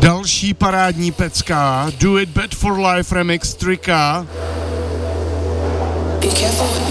Další parádní pecka, Do It Bad for Life remix Trika.